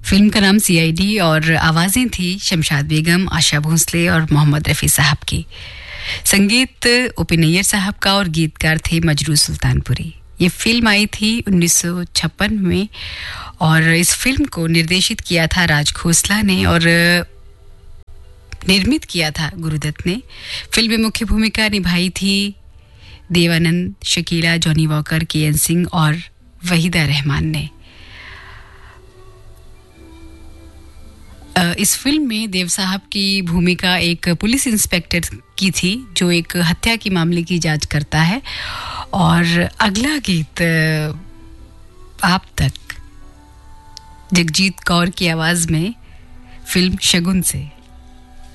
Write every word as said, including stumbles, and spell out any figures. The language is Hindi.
फिल्म का नाम सीआईडी और आवाज़ें थी शमशाद बेगम, आशा भोसले और मोहम्मद रफ़ी साहब की। संगीत ओपी नैयर साहब का और गीतकार थे मजरू सुल्तानपुरी। ये फिल्म आई थी उन्नीस सौ छप्पन में और इस फिल्म को निर्देशित किया था राज खोसला ने और निर्मित किया था गुरुदत्त ने। फिल्म में मुख्य भूमिका निभाई थी देवानंद, शकीला, जॉनी वॉकर, के एन सिंह और वहीदा रहमान ने। इस फिल्म में देव साहब की भूमिका एक पुलिस इंस्पेक्टर की थी जो एक हत्या की मामले की जांच करता है। और अगला गीत आप तक, जगजीत कौर की आवाज में, फिल्म शगुन से।